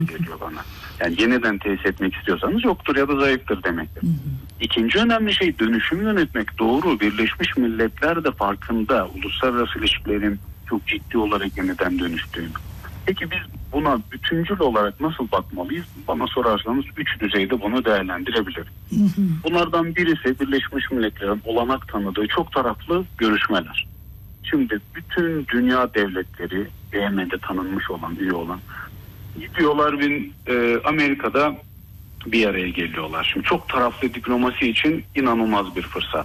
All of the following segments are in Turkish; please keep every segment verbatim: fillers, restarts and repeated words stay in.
geliyor bana. Yani yeniden tesis etmek istiyorsanız yoktur ya da zayıftır demektir. Hı hı. İkinci önemli şey dönüşümü yönetmek. Doğru, Birleşmiş Milletler de farkında uluslararası ilişkilerin çok ciddi olarak yeniden dönüştüğünü. Peki biz buna bütüncül olarak nasıl bakmalıyız? Bana sorarsanız üç düzeyde bunu değerlendirebiliriz. Hı hı. Bunlardan birisi Birleşmiş Milletler'in olanak tanıdığı çok taraflı görüşmeler. Şimdi bütün dünya devletleri B M'de tanınmış olan, üye olan gidiyorlar bir e, Amerika'da bir araya geliyorlar. Şimdi çok taraflı diplomasi için inanılmaz bir fırsat.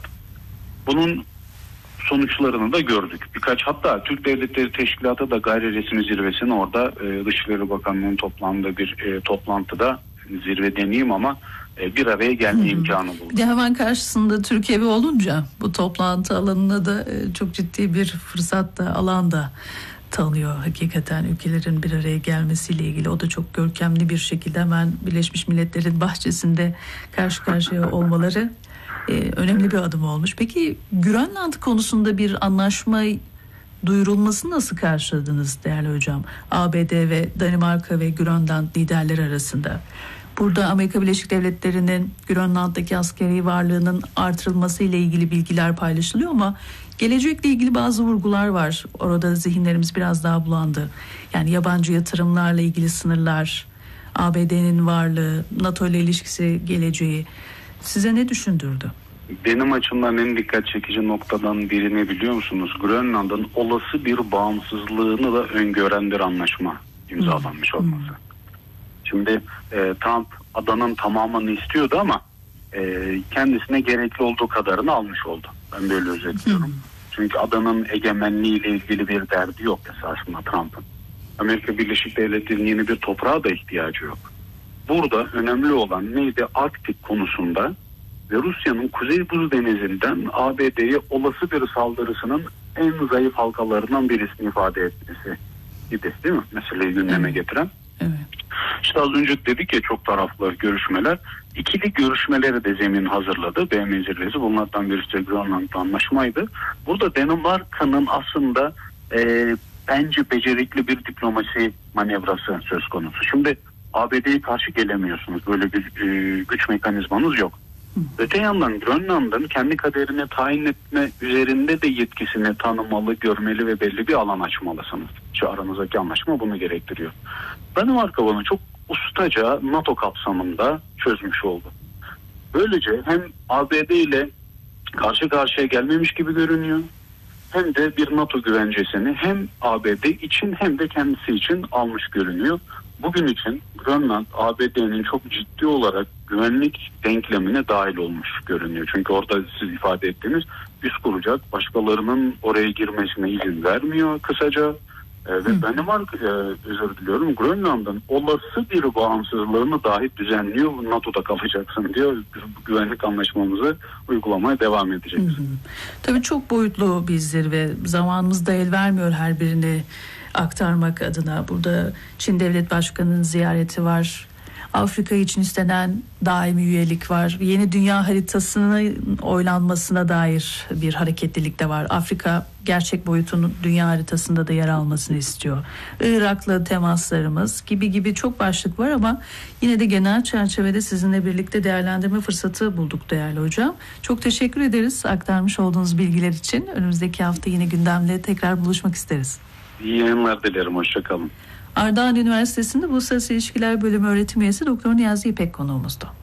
Bunun sonuçlarını da gördük. Birkaç, hatta Türk Devletleri Teşkilatı da gayri resmi zirvesini orada e, Dışişleri Bakanlığı'nın toplandığı bir e, toplantıda, zirve deneyim ama e, bir araya gelme hmm. imkanı buldu. Bir de hemen karşısında Türkiye olunca bu toplantı alanına da e, çok ciddi bir fırsat da, alan da tanıyor hakikaten ülkelerin bir araya gelmesiyle ilgili. O da çok görkemli bir şekilde hemen Birleşmiş Milletler'in bahçesinde karşı karşıya olmaları e, önemli bir adım olmuş. Peki Grönland konusunda bir anlaşma duyurulması nasıl karşıladınız değerli hocam? A B D ve Danimarka ve Grönland liderleri arasında. Burada Amerika Birleşik Devletleri'nin Grönland'daki askeri varlığının artırılması ile ilgili bilgiler paylaşılıyor ama gelecekle ilgili bazı vurgular var. Orada zihinlerimiz biraz daha bulandı. Yani yabancı yatırımlarla ilgili sınırlar, A B D'nin varlığı, NATO ile ilişkisi, geleceği size ne düşündürdü? Benim açımdan en dikkat çekici noktadan birini biliyor musunuz? Grönland'ın olası bir bağımsızlığını da öngören bir anlaşma imzalanmış hmm. olması. Hmm. Şimdi e, Trump adanın tamamını istiyordu ama e, kendisine gerekli olduğu kadarını almış oldu. Ben böyle özetliyorum. Hmm. Çünkü adanın egemenliği ile ilgili bir derdi yok esasında Trump'ın. Amerika Birleşik Devletleri'nin yeni bir toprağa da ihtiyacı yok. Burada önemli olan neydi? Arktik konusunda ve Rusya'nın Kuzey Buz Denizi'nden A B D'ye olası bir saldırısının en zayıf halkalarından birisini ifade etmesi gibi, değil mi? Meseleyi gündeme getiren. Evet. İşte az önce dedik ya, çok taraflı görüşmeler. İkili görüşmeleri de zemin hazırladı. B M zirvesi bunlardan birisi de Grönland'da anlaşmaydı. Burada Danimarka'nın aslında e, bence becerikli bir diplomasi manevrası söz konusu. Şimdi A B D'ye karşı gelemiyorsunuz. Böyle bir e, güç mekanizmanız yok. Hı. Öte yandan Grönland'ın kendi kaderini tayin etme üzerinde de yetkisini tanımalı, görmeli ve belli bir alan açmalısınız. Şu aranızdaki anlaşma bunu gerektiriyor. Danimarka bunu çok ustaca NATO kapsamında çözmüş oldu. Böylece hem A B D ile karşı karşıya gelmemiş gibi görünüyor, hem de bir NATO güvencesini hem A B D için hem de kendisi için almış görünüyor. Bugün için Grönland A B D'nin çok ciddi olarak güvenlik denklemine dahil olmuş görünüyor. Çünkü orada siz ifade ettiğiniz üs kuracak, başkalarının oraya girmesine izin vermiyor kısaca. Ee, ve Danimarka, e, özür diliyorum, Grönland'ın olası bir bağımsızlığını dahi düzenliyor. NATO'da kalacaksın diyor. Güvenlik anlaşmamızı uygulamaya devam edeceğiz. Hı hı. Tabii çok boyutlu bir zirve. Zamanımız da el vermiyor her birini aktarmak adına. Burada Çin Devlet Başkanı'nın ziyareti var. Afrika için istenen daimi üyelik var. Yeni dünya haritasının oylanmasına dair bir hareketlilik de var. Afrika gerçek boyutunun dünya haritasında da yer almasını istiyor. Irak'la temaslarımız gibi gibi çok başlık var ama yine de genel çerçevede sizinle birlikte değerlendirme fırsatı bulduk değerli hocam. Çok teşekkür ederiz aktarmış olduğunuz bilgiler için. Önümüzdeki hafta yine gündemle tekrar buluşmak isteriz. İyi yayınlar dilerim. Hoşça kalın. Ardahan Üniversitesi'nde Uluslararası İlişkiler Bölümü öğretim üyesi Doktor Niyazi İpek konuğumuzdu.